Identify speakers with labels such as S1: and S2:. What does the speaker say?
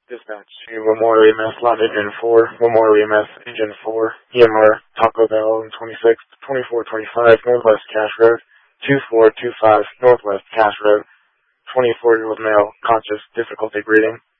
S1: Dispatch to Memorial EMS Lot Engine 4, Memorial EMS Engine 4, EMR Taco Bell 26, 2425 Northwest Cash Road, 2425 Northwest Cash Road, 24-year-old male, conscious, difficulty breathing.